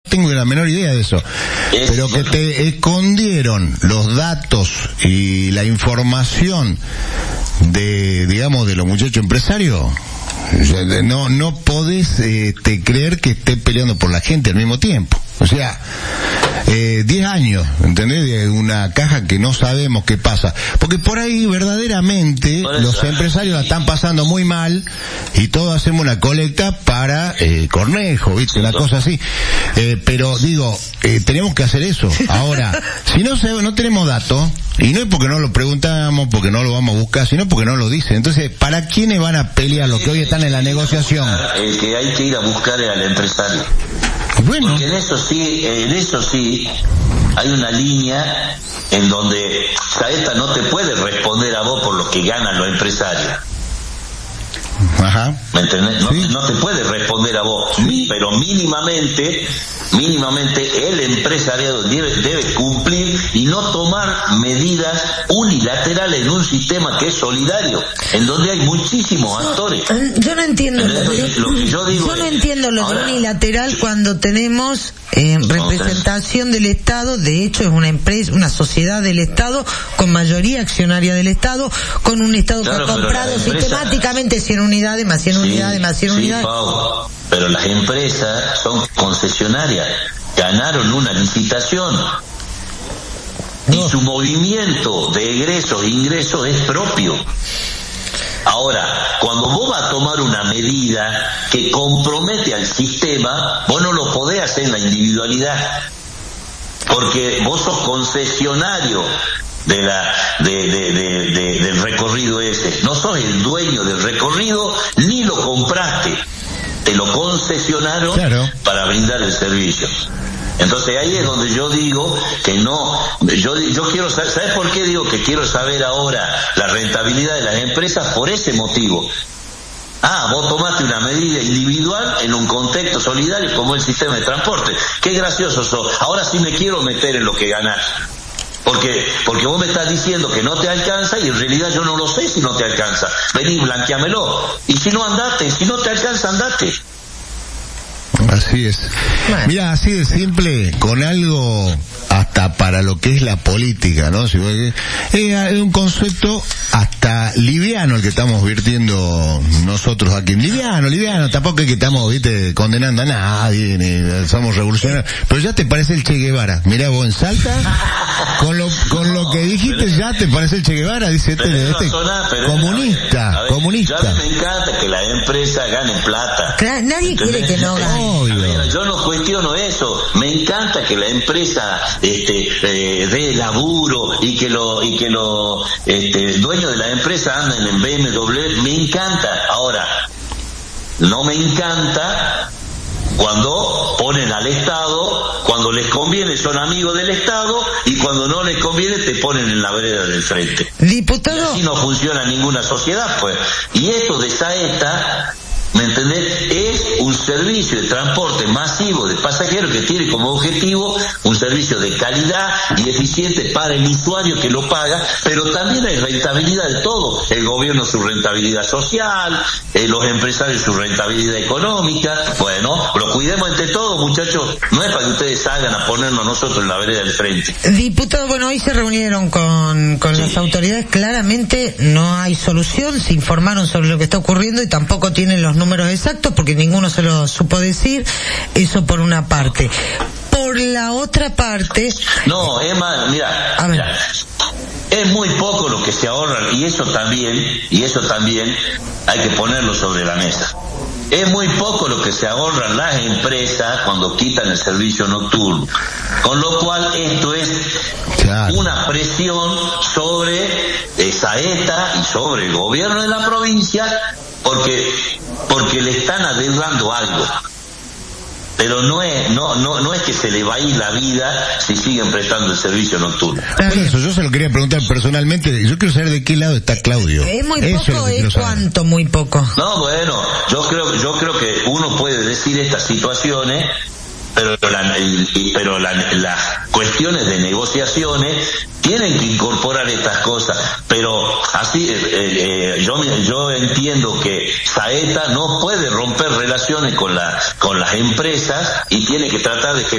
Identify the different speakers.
Speaker 1: tengo la menor idea de eso. Pero que te escondieron los datos y la información de, digamos, de los muchachos empresarios. No podés creer que esté peleando por la gente al mismo tiempo. O sea, 10 años, ¿entendés? De una caja que no sabemos qué pasa. Porque por ahí verdaderamente los empresarios la están pasando muy mal y todos hacemos una colecta para Cornejo, ¿viste? Una cosa así. Pero digo, tenemos que hacer eso. Ahora, si no tenemos datos, y no es porque no lo preguntamos, porque no lo vamos a buscar, sino porque no lo dicen. Entonces, ¿para quiénes van a pelear los que hoy están en la negociación?
Speaker 2: El que hay que ir a buscar es al empresario.
Speaker 1: Bueno.
Speaker 2: Porque en eso sí hay una línea en donde Saeta no te puede responder a vos por lo que ganan los empresarios.
Speaker 1: Ajá.
Speaker 2: ¿Me entendés?
Speaker 1: Sí.
Speaker 2: No te puede responder a vos, pero mínimamente el empresariado debe cumplir y no tomar medidas unilaterales en un sistema que es solidario, en donde hay muchísimos actores.
Speaker 3: Yo no entiendo no entiendo lo de unilateral cuando tenemos representación del Estado. De hecho, es una empresa, una sociedad del Estado con mayoría accionaria del Estado, con un Estado que ha comprado sistemáticamente 100 unidades más 100 unidades más 100 unidades.
Speaker 2: Pau, pero las empresas son concesionarias, ganaron una licitación y su movimiento de egresos e ingresos es propio. Ahora, cuando vos vas a tomar una medida que compromete al sistema, vos no lo podés hacer en la individualidad, porque vos sos concesionario del recorrido ese. No sos el dueño del recorrido, ni lo compraste, te lo concesionaron, claro, para brindar el servicio. Entonces ahí es donde yo digo que no, yo quiero saber, ¿sabes por qué digo que quiero saber ahora la rentabilidad de las empresas? Por ese motivo. Vos tomaste una medida individual en un contexto solidario como el sistema de transporte. Qué gracioso sos. Ahora sí me quiero meter en lo que ganás. Porque vos me estás diciendo que no te alcanza y en realidad yo no lo sé si no te alcanza. Vení, blanqueamelo. Y si no, andate. Si no te alcanza, andate.
Speaker 1: Así es. Bueno. Mira, así de simple, con algo hasta para lo que es la política, ¿no? Es un concepto hasta liviano el que estamos virtiendo nosotros aquí. Liviano, tampoco es que estamos, viste, condenando a nadie, ni somos revolucionarios. Pero ya te parece el Che Guevara. Mirá vos en Salta, con lo que dijiste ya te parece el Che Guevara, dice comunista.
Speaker 2: Ya me encanta que las empresas ganen plata.
Speaker 3: Claro, nadie quiere que no gane.
Speaker 2: Yo no cuestiono eso. Me encanta que la empresa dé laburo y que los dueños de la empresa anden en BMW. Me encanta. Ahora, no me encanta cuando ponen al Estado, cuando les conviene son amigos del Estado y cuando no les conviene te ponen en la vereda del frente.
Speaker 3: Diputado.
Speaker 2: Y así no funciona ninguna sociedad, pues. Y esto de Saeta, ¿me entendés? Es un servicio de transporte masivo de pasajeros que tiene como objetivo un servicio de calidad y eficiente para el usuario que lo paga, pero también hay rentabilidad de todo. El gobierno su rentabilidad social, los empresarios su rentabilidad económica. Bueno, lo cuidemos entre todos, muchachos. No es para que ustedes salgan a ponernos nosotros en la vereda del frente.
Speaker 3: Diputado, bueno, hoy se reunieron con las autoridades. Claramente no hay solución. Se informaron sobre lo que está ocurriendo y tampoco tienen los números exactos porque ninguno se lo supo decir. Eso por una parte. Por la otra parte...
Speaker 2: No, Emma, mira, es muy poco lo que se ahorran y eso también hay que ponerlo sobre la mesa. Es muy poco lo que se ahorran las empresas cuando quitan el servicio nocturno. Con lo cual esto es una presión sobre Saeta y sobre el gobierno de la provincia porque le están adeudando algo. Pero no es que se le va a ir la vida si siguen prestando el servicio nocturno.
Speaker 1: Por eso, yo se lo quería preguntar personalmente. Yo quiero saber de qué lado está Claudio.
Speaker 3: ¿Es muy poco o es cuánto muy poco?
Speaker 2: No, bueno, yo creo que uno puede decir estas situaciones, pero las cuestiones de negociaciones tienen que incorporar estas cosas, pero así yo entiendo que Saeta no puede romper relaciones con las empresas y tiene que tratar de